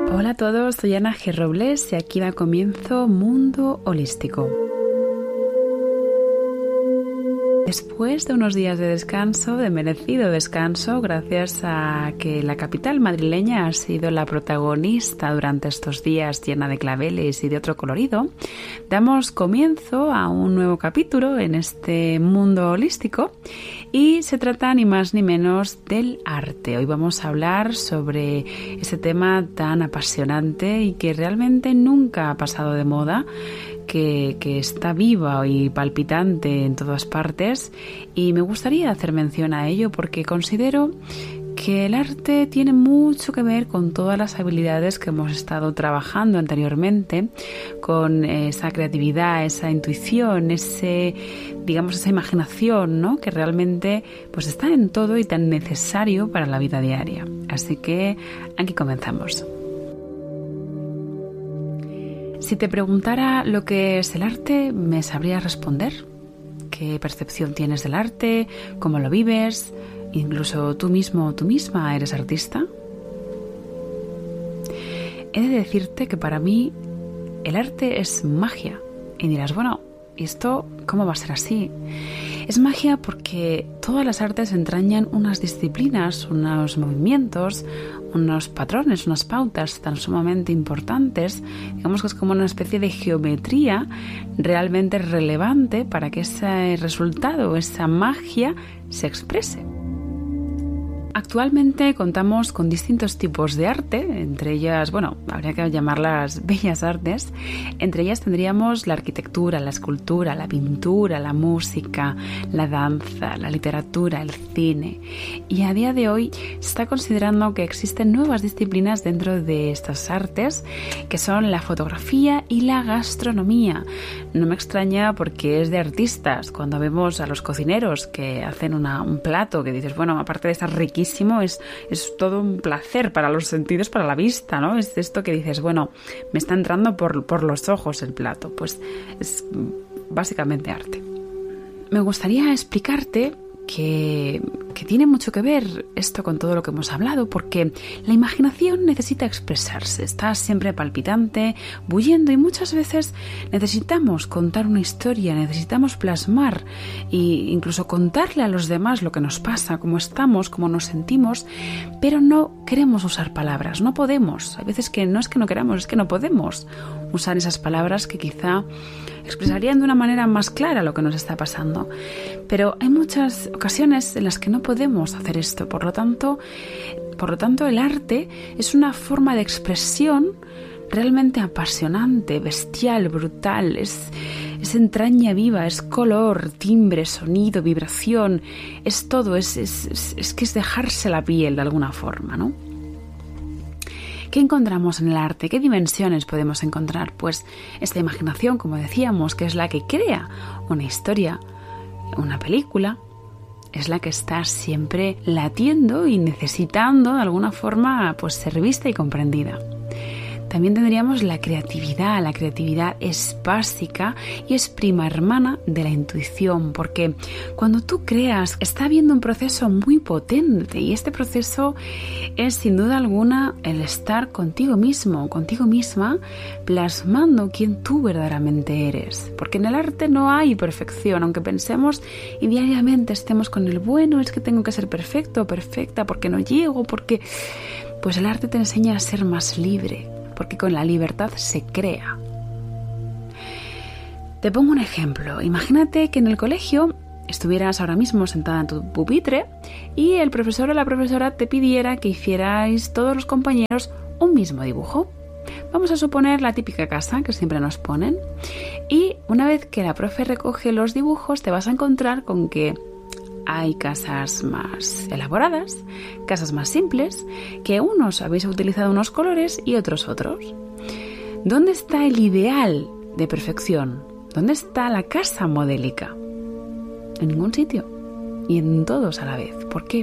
Hola a todos, soy Ana G. Robles y aquí da comienzo Mundo Holístico. Después de unos días de descanso, de merecido descanso, gracias a que la capital madrileña ha sido la protagonista durante estos días llena de claveles y de otro colorido, damos comienzo a un nuevo capítulo en este Mundo Holístico y se trata ni más ni menos del arte. Hoy vamos a hablar sobre ese tema tan apasionante y que realmente nunca ha pasado de moda, que está viva y palpitante en todas partes, y me gustaría hacer mención a ello porque considero que el arte tiene mucho que ver con todas las habilidades que hemos estado trabajando anteriormente, con esa creatividad, esa intuición, esa imaginación, ¿no? Que realmente pues está en todo y tan necesario para la vida diaria. Así que aquí comenzamos. Si te preguntara lo que es el arte, ¿me sabrías responder? ¿Qué percepción tienes del arte? ¿Cómo lo vives? ¿Incluso tú mismo o tú misma eres artista? He de decirte que para mí el arte es magia. Y dirás, bueno, ¿y esto cómo va a ser así? Es magia porque todas las artes entrañan unas disciplinas, unos movimientos, unos patrones, unas pautas tan sumamente importantes. Digamos que es como una especie de geometría realmente relevante para que ese resultado, esa magia, se exprese. Actualmente contamos con distintos tipos de arte, entre ellas, habría que llamarlas bellas artes. Entre ellas tendríamos la arquitectura, la escultura, la pintura, la música, la danza, la literatura, el cine. Y a día de hoy se está considerando que existen nuevas disciplinas dentro de estas artes, que son la fotografía y la gastronomía. No me extraña porque es de artistas. Cuando vemos a los cocineros que hacen un plato que dices, aparte de estar riquísimo, es todo un placer para los sentidos, para la vista, ¿no? Es esto que dices, me está entrando por los ojos el plato. Pues es básicamente arte. Me gustaría explicarte que tiene mucho que ver esto con todo lo que hemos hablado, porque la imaginación necesita expresarse, está siempre palpitante, bulliendo, y muchas veces necesitamos contar una historia, necesitamos plasmar e incluso contarle a los demás lo que nos pasa, cómo estamos, cómo nos sentimos, pero no queremos usar palabras, no podemos. Hay veces que no es que no queramos, es que no podemos usar esas palabras que quizá expresarían de una manera más clara lo que nos está pasando. Pero hay muchas ocasiones en las que no podemos hacer esto. Por lo tanto, el arte es una forma de expresión realmente apasionante, bestial, brutal. Es entraña viva, es color, timbre, sonido, vibración. Es todo, es dejarse la piel de alguna forma, ¿no? ¿Qué encontramos en el arte? ¿Qué dimensiones podemos encontrar? Pues esta imaginación, como decíamos, que es la que crea una historia, una película, es la que está siempre latiendo y necesitando de alguna forma pues ser vista y comprendida. También tendríamos la creatividad. La creatividad es básica y es prima hermana de la intuición, porque cuando tú creas está habiendo un proceso muy potente, y este proceso es sin duda alguna el estar contigo mismo, contigo misma, plasmando quién tú verdaderamente eres. Porque en el arte no hay perfección, aunque pensemos y diariamente estemos con el es que tengo que ser perfecto o perfecta porque no llego, porque pues el arte te enseña a ser más libre. Porque con la libertad se crea. Te pongo un ejemplo. Imagínate que en el colegio estuvieras ahora mismo sentada en tu pupitre y el profesor o la profesora te pidiera que hicierais todos los compañeros un mismo dibujo. Vamos a suponer la típica casa que siempre nos ponen. Y una vez que la profe recoge los dibujos, te vas a encontrar con que hay casas más elaboradas, casas más simples, que unos habéis utilizado unos colores y otros. ¿Dónde está el ideal de perfección? ¿Dónde está la casa modélica? En ningún sitio. Y en todos a la vez. ¿Por qué?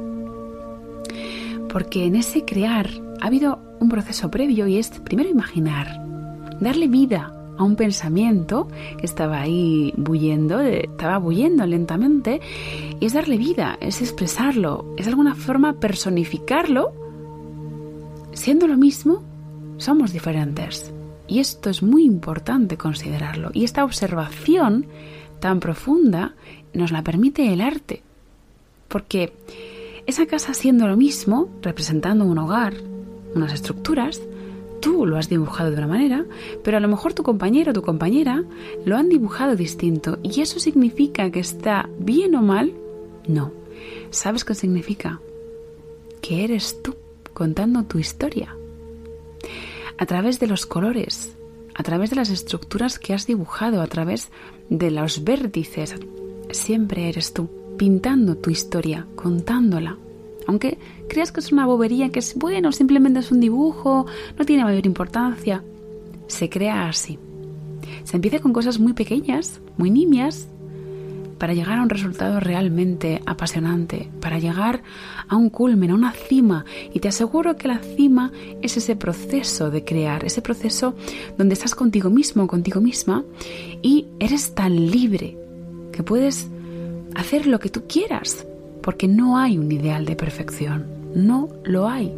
Porque en ese crear ha habido un proceso previo, y es primero imaginar, darle vida a un pensamiento que estaba ahí estaba bulliendo lentamente, y es darle vida, es expresarlo, es de alguna forma personificarlo, siendo lo mismo somos diferentes. Y esto es muy importante considerarlo. Y esta observación tan profunda nos la permite el arte. Porque esa casa siendo lo mismo, representando un hogar, unas estructuras, tú lo has dibujado de una manera, pero a lo mejor tu compañero o tu compañera lo han dibujado distinto. ¿Y eso significa que está bien o mal? No. ¿Sabes qué significa? Que eres tú contando tu historia. A través de los colores, a través de las estructuras que has dibujado, a través de los vértices, siempre eres tú, pintando tu historia, contándola. Aunque creas que es una bobería, que es bueno, simplemente es un dibujo, no tiene mayor importancia, se crea así. Se empieza con cosas muy pequeñas, muy nimias, para llegar a un resultado realmente apasionante, para llegar a un culmen, a una cima. Y te aseguro que la cima es ese proceso de crear, ese proceso donde estás contigo mismo, contigo misma, y eres tan libre que puedes hacer lo que tú quieras, porque no hay un ideal de perfección, no lo hay.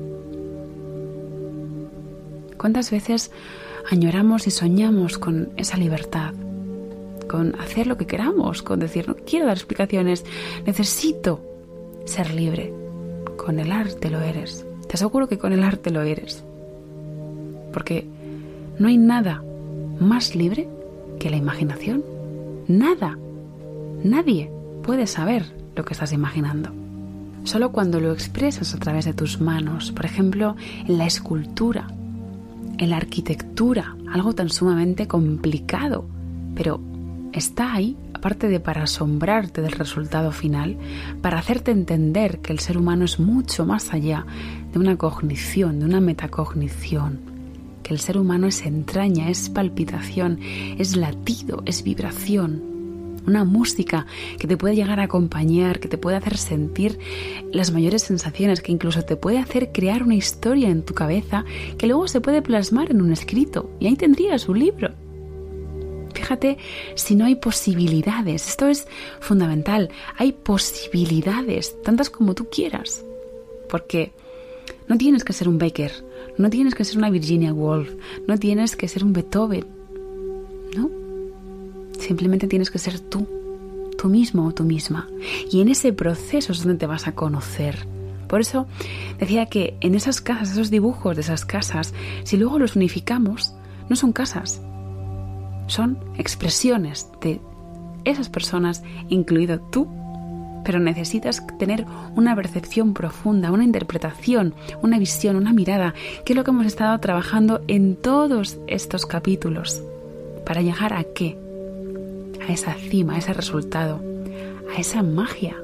¿Cuántas veces añoramos y soñamos con esa libertad? Con hacer lo que queramos, con decir, no quiero dar explicaciones, necesito ser libre. Con el arte lo eres. Te aseguro que con el arte lo eres. Porque no hay nada más libre que la imaginación. Nada. Nadie puede saber lo que estás imaginando. Solo cuando lo expresas a través de tus manos, por ejemplo, en la escultura, en la arquitectura, algo tan sumamente complicado, pero está ahí, aparte de para asombrarte del resultado final, para hacerte entender que el ser humano es mucho más allá de una cognición, de una metacognición, que el ser humano es entraña, es palpitación, es latido, es vibración, una música que te puede llegar a acompañar, que te puede hacer sentir las mayores sensaciones, que incluso te puede hacer crear una historia en tu cabeza que luego se puede plasmar en un escrito, y ahí tendrías un libro. Fíjate si no hay posibilidades. Esto es fundamental. Hay posibilidades, tantas como tú quieras. Porque no tienes que ser un Becker, no tienes que ser una Virginia Woolf, no tienes que ser un Beethoven, ¿no? Simplemente tienes que ser tú mismo o tú misma. Y en ese proceso es donde te vas a conocer. Por eso decía que en esas casas, esos dibujos de esas casas, si luego los unificamos, no son casas. Son expresiones de esas personas, incluido tú, pero necesitas tener una percepción profunda, una interpretación, una visión, una mirada, que es lo que hemos estado trabajando en todos estos capítulos. ¿Para llegar a qué? A esa cima, a ese resultado, a esa magia.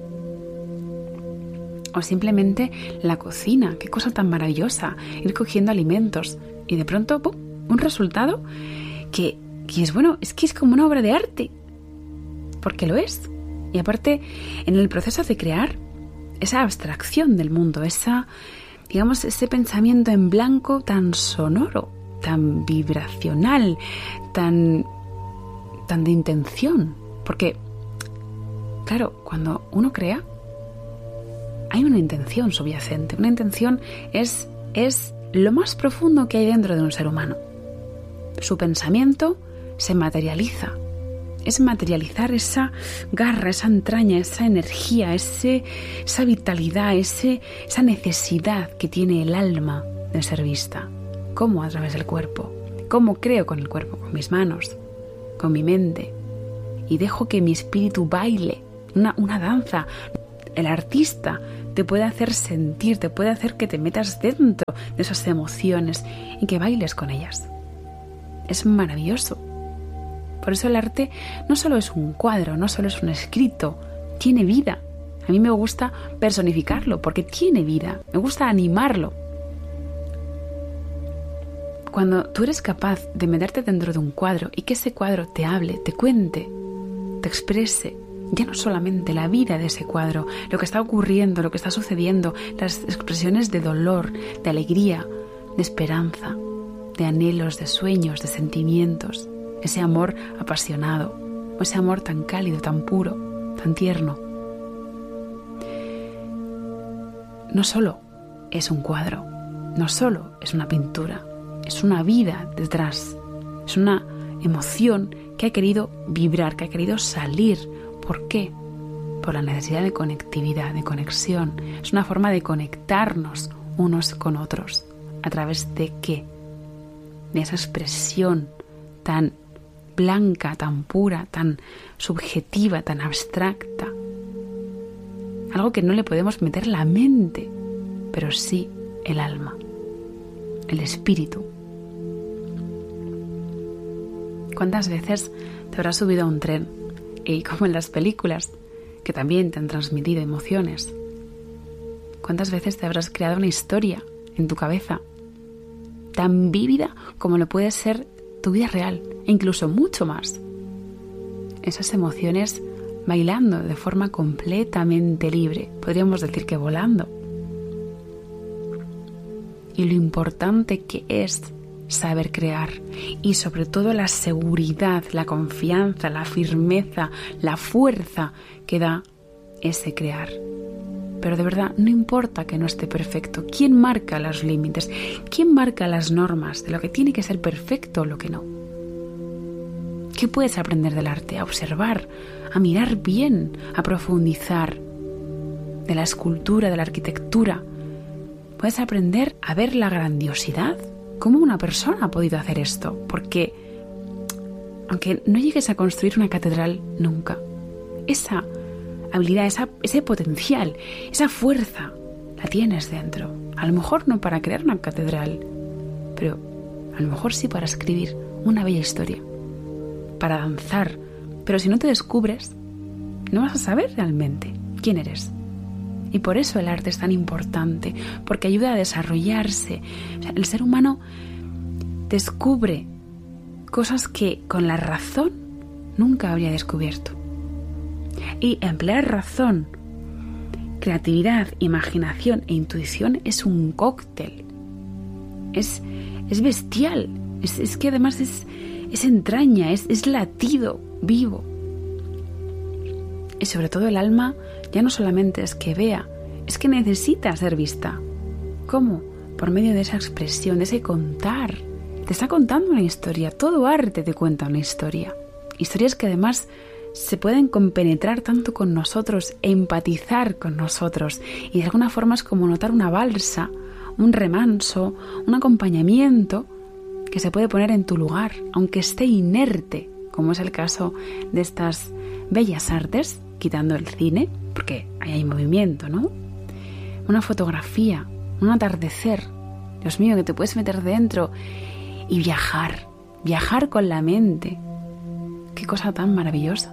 O simplemente la cocina, qué cosa tan maravillosa, ir cogiendo alimentos y de pronto ¡pum!, un resultado que es bueno, es que es como una obra de arte, porque lo es. Y aparte, en el proceso de crear, esa abstracción del mundo, ese pensamiento en blanco tan sonoro, tan vibracional, tan de intención. Porque, claro, cuando uno crea, hay una intención subyacente. Una intención es lo más profundo que hay dentro de un ser humano. Su pensamiento se materializa. Es materializar esa garra, esa entraña, esa energía, esa vitalidad, esa necesidad que tiene el alma de ser vista. ¿Cómo? A través del cuerpo. ¿Cómo creo con el cuerpo? Con mis manos, con mi mente. Y dejo que mi espíritu baile, una danza. El artista te puede hacer sentir, te puede hacer que te metas dentro de esas emociones y que bailes con ellas. Es maravilloso. Por eso el arte no solo es un cuadro, no solo es un escrito, tiene vida. A mí me gusta personificarlo porque tiene vida, me gusta animarlo. Cuando tú eres capaz de meterte dentro de un cuadro y que ese cuadro te hable, te cuente, te exprese, ya no solamente la vida de ese cuadro, lo que está ocurriendo, lo que está sucediendo, las expresiones de dolor, de alegría, de esperanza, de anhelos, de sueños, de sentimientos, ese amor apasionado, o ese amor tan cálido, tan puro, tan tierno. No solo es un cuadro, no solo es una pintura, es una vida detrás, es una emoción que ha querido vibrar, que ha querido salir. ¿Por qué? Por la necesidad de conectividad, de conexión. Es una forma de conectarnos unos con otros. ¿A través de qué? De esa expresión tan blanca, tan pura, tan subjetiva, tan abstracta. Algo que no le podemos meter la mente, pero sí el alma, el espíritu. ¿Cuántas veces te habrás subido a un tren y, como en las películas, que también te han transmitido emociones? ¿Cuántas veces te habrás creado una historia en tu cabeza tan vívida como lo puede ser tu vida real, e incluso mucho más? Esas emociones bailando de forma completamente libre, podríamos decir que volando. Y lo importante que es saber crear, y sobre todo la seguridad, la confianza, la firmeza, la fuerza que da ese crear. Pero de verdad, no importa que no esté perfecto. ¿Quién marca los límites? ¿Quién marca las normas de lo que tiene que ser perfecto o lo que no? ¿Qué puedes aprender del arte? A observar, a mirar bien, a profundizar. De la escultura, de la arquitectura. Puedes aprender a ver la grandiosidad. ¿Cómo una persona ha podido hacer esto? Porque, aunque no llegues a construir una catedral nunca, esa habilidad, ese potencial, esa fuerza, la tienes dentro. A lo mejor no para crear una catedral, pero a lo mejor sí para escribir una bella historia, para danzar. Pero si no te descubres, no vas a saber realmente quién eres. Y por eso el arte es tan importante, porque ayuda a desarrollarse. O sea, el ser humano descubre cosas que con la razón nunca habría descubierto. Y emplear razón, creatividad, imaginación e intuición es un cóctel. Es bestial. Es que además es entraña, es latido vivo. Y sobre todo el alma ya no solamente es que vea, es que necesita ser vista. ¿Cómo? Por medio de esa expresión, de ese contar. Te está contando una historia. Todo arte te cuenta una historia. Historias que además se pueden compenetrar tanto con nosotros, empatizar con nosotros. Y de alguna forma es como notar una balsa, un remanso, un acompañamiento que se puede poner en tu lugar, aunque esté inerte, como es el caso de estas bellas artes, quitando el cine, porque ahí hay movimiento, ¿no? Una fotografía, un atardecer, Dios mío, que te puedes meter dentro y viajar con la mente. Qué cosa tan maravillosa.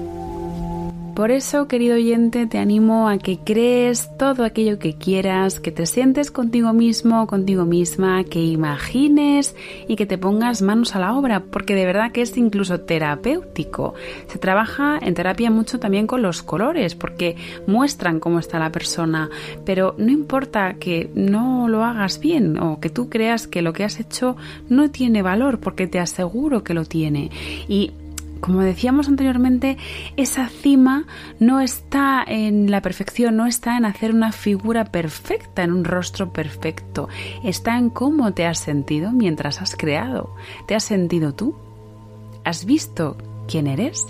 Por eso, querido oyente, te animo a que crees todo aquello que quieras, que te sientes contigo mismo, contigo misma, que imagines y que te pongas manos a la obra, porque de verdad que es incluso terapéutico. Se trabaja en terapia mucho también con los colores, porque muestran cómo está la persona, pero no importa que no lo hagas bien o que tú creas que lo que has hecho no tiene valor, porque te aseguro que lo tiene. Y como decíamos anteriormente, esa cima no está en la perfección, no está en hacer una figura perfecta, en un rostro perfecto. Está en cómo te has sentido mientras has creado. ¿Te has sentido tú? ¿Has visto quién eres?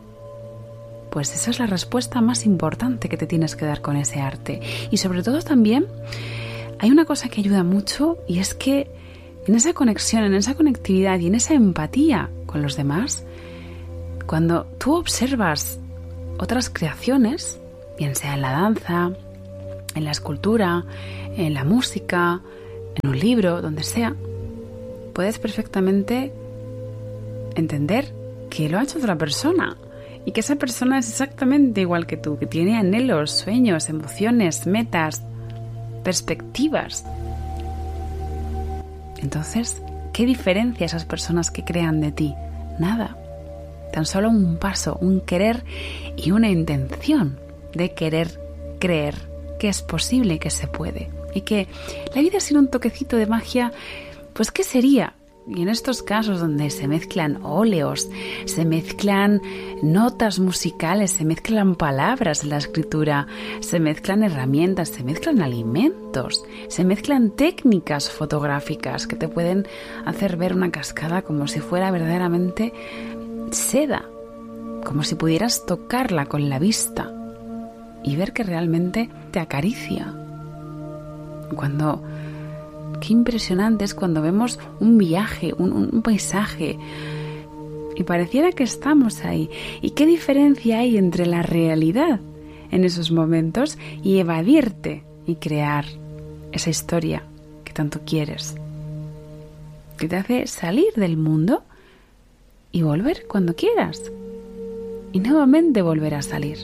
Pues esa es la respuesta más importante que te tienes que dar con ese arte. Y sobre todo también hay una cosa que ayuda mucho, y es que en esa conexión, en esa conectividad y en esa empatía con los demás, cuando tú observas otras creaciones, bien sea en la danza, en la escultura, en la música, en un libro, donde sea, puedes perfectamente entender que lo ha hecho otra persona y que esa persona es exactamente igual que tú, que tiene anhelos, sueños, emociones, metas, perspectivas. Entonces, ¿qué diferencia esas personas que crean de ti? Nada. Tan solo un paso, un querer y una intención de querer creer que es posible y que se puede. Y que la vida sin un toquecito de magia, pues ¿qué sería? Y en estos casos donde se mezclan óleos, se mezclan notas musicales, se mezclan palabras en la escritura, se mezclan herramientas, se mezclan alimentos, se mezclan técnicas fotográficas que te pueden hacer ver una cascada como si fuera verdaderamente seda, como si pudieras tocarla con la vista y ver que realmente te acaricia. Qué impresionante es cuando vemos un viaje, un paisaje y pareciera que estamos ahí. ¿Y qué diferencia hay entre la realidad en esos momentos y evadirte y crear esa historia que tanto quieres? Que te hace salir del mundo y volver cuando quieras. Y nuevamente volver a salir.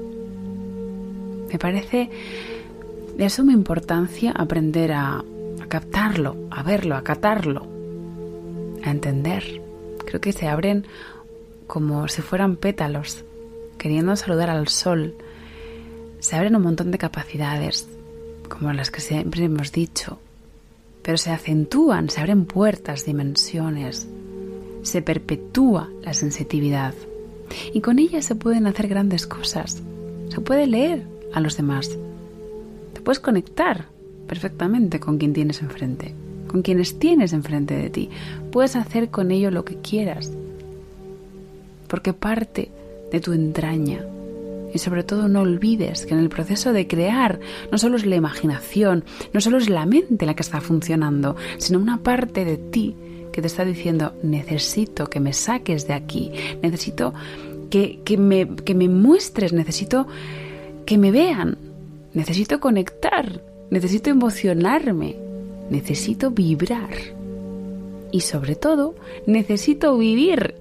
Me parece de suma importancia aprender a captarlo, a verlo, a catarlo, a entender. Creo que se abren como si fueran pétalos, queriendo saludar al sol. Se abren un montón de capacidades, como las que siempre hemos dicho, pero se acentúan, se abren puertas, dimensiones, se perpetúa la sensitividad y con ella se pueden hacer grandes cosas. Se puede leer a los demás, te puedes conectar perfectamente con quien tienes enfrente, con quienes tienes enfrente de ti. Puedes hacer con ello lo que quieras, porque parte de tu entraña. Y sobre todo no olvides que en el proceso de crear no solo es la imaginación, no solo es la mente la que está funcionando, sino una parte de ti que te está diciendo: necesito que me saques de aquí, necesito que me muestres, necesito que me vean, necesito conectar, necesito emocionarme, necesito vibrar y sobre todo necesito vivir.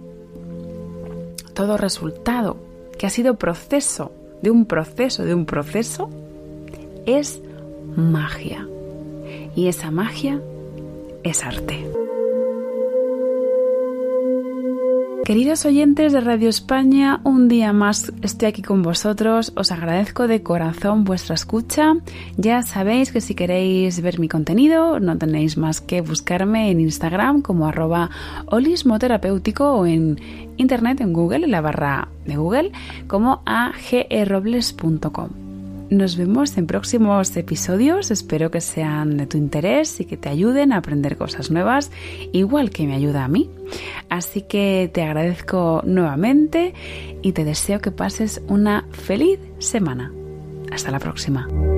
Todo resultado que ha sido proceso de un proceso es magia y esa magia es arte. Queridos oyentes de Radio España, un día más estoy aquí con vosotros. Os agradezco de corazón vuestra escucha. Ya sabéis que si queréis ver mi contenido, no tenéis más que buscarme en Instagram como @holismoterapéutico o en internet, en Google, en la barra de Google, como agrobles.com. Nos vemos en próximos episodios, espero que sean de tu interés y que te ayuden a aprender cosas nuevas, igual que me ayuda a mí. Así que te agradezco nuevamente y te deseo que pases una feliz semana. Hasta la próxima.